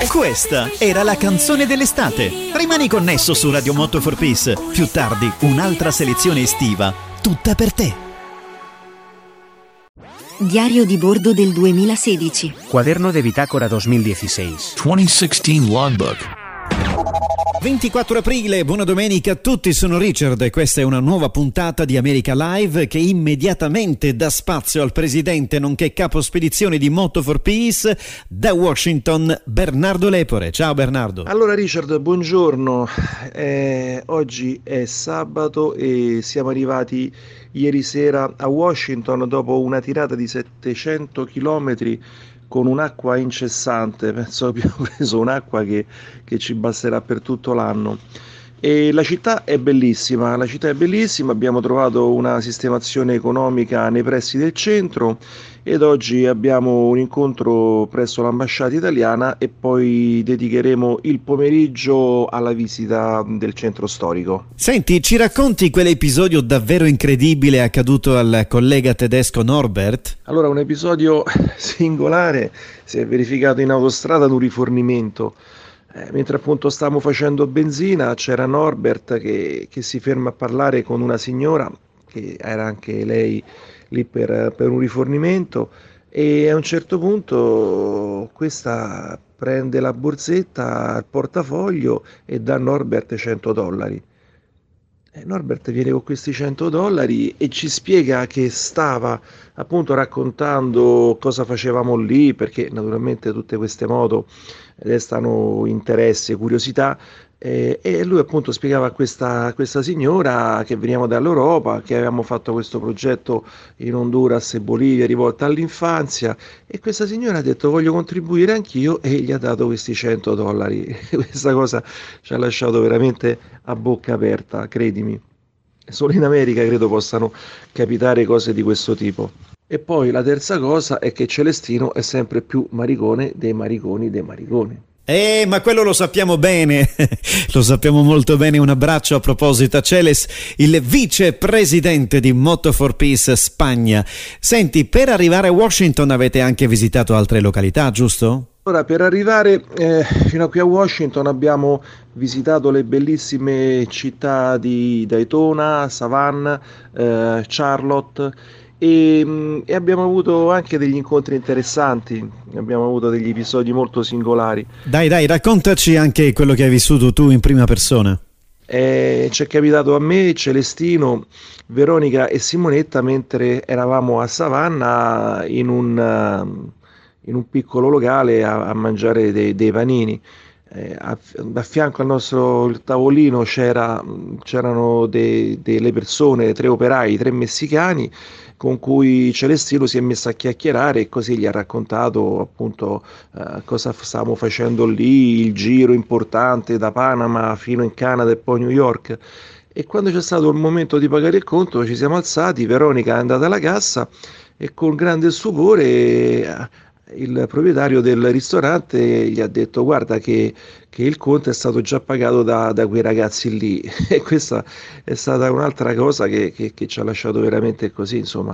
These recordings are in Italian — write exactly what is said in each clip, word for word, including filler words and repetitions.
Questa era la canzone dell'estate. Rimani connesso su Radio Moto for Peace. Più tardi un'altra selezione estiva, tutta per te. Diario di bordo del duemilasedici. Cuaderno de bitácora duemiladiciassei. duemiladiciotto Logbook. ventiquattro aprile, buona domenica a tutti, sono Richard e questa è una nuova puntata di America Live che immediatamente dà spazio al presidente nonché capo spedizione di Moto for Peace da Washington, Bernardo Lepore. Ciao Bernardo. Allora Richard, buongiorno, eh, oggi è sabato e siamo arrivati ieri sera a Washington dopo una tirata di settecento chilometri con un'acqua incessante. Penso che abbiamo preso un'acqua che, che ci basterà per tutto l'anno. E la città è bellissima, la città è bellissima, abbiamo trovato una sistemazione economica nei pressi del centro ed oggi abbiamo un incontro presso l'ambasciata italiana e poi dedicheremo il pomeriggio alla visita del centro storico. Senti, ci racconti quell'episodio davvero incredibile accaduto al collega tedesco Norbert? Allora, un episodio singolare si è verificato in autostrada ad un rifornimento. Eh, mentre appunto stavamo facendo benzina c'era Norbert che, che si ferma a parlare con una signora che era anche lei lì per, per un rifornimento e a un certo punto questa prende la borsetta, il portafoglio e dà a Norbert cento dollari. E Norbert viene con questi cento dollari e ci spiega che stava appunto raccontando cosa facevamo lì, perché naturalmente tutte queste moto restano interesse, curiosità, eh, e lui appunto spiegava a questa, a questa signora che veniamo dall'Europa, che avevamo fatto questo progetto in Honduras e Bolivia rivolta all'infanzia, e questa signora ha detto voglio contribuire anch'io e gli ha dato questi cento dollari. Questa cosa ci ha lasciato veramente a bocca aperta, credimi. Solo in America credo possano capitare cose di questo tipo. E poi la terza cosa è che Celestino è sempre più maricone dei mariconi dei mariconi. Eh, ma quello lo sappiamo bene, lo sappiamo molto bene. Un abbraccio a proposito a Celes, il vicepresidente di Moto for Peace Spagna. Senti, per arrivare a Washington avete anche visitato altre località, giusto? Ora, per arrivare eh, fino a qui a Washington abbiamo visitato le bellissime città di Daytona, Savannah, eh, Charlotte e, e abbiamo avuto anche degli incontri interessanti, abbiamo avuto degli episodi molto singolari. Dai, dai, raccontaci anche quello che hai vissuto tu in prima persona. Eh, ci è capitato a me, Celestino, Veronica e Simonetta mentre eravamo a Savannah in un... in un piccolo locale a, a mangiare dei, dei panini. Eh, a, a fianco al nostro tavolino c'era, c'erano de, delle persone, tre operai, tre messicani, con cui Celestino si è messo a chiacchierare e così gli ha raccontato appunto eh, cosa stavamo facendo lì, il giro importante da Panama fino in Canada e poi New York. E quando c'è stato il momento di pagare il conto ci siamo alzati, Veronica è andata alla cassa e con grande stupore eh, il proprietario del ristorante gli ha detto guarda che, che il conto è stato già pagato da, da quei ragazzi lì. E questa è stata un'altra cosa che, che, che ci ha lasciato veramente così, insomma,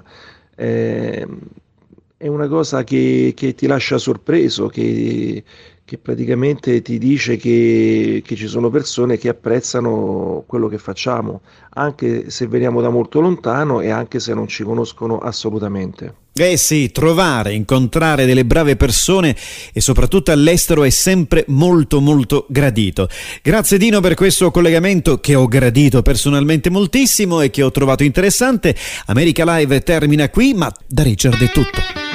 eh, è una cosa che, che ti lascia sorpreso, che, che praticamente ti dice che, che ci sono persone che apprezzano quello che facciamo, anche se veniamo da molto lontano e anche se non ci conoscono assolutamente. Eh sì, trovare, incontrare delle brave persone e soprattutto all'estero è sempre molto molto gradito. Grazie Dino per questo collegamento che ho gradito personalmente moltissimo e che ho trovato interessante. America Live termina qui, ma da Richard è tutto.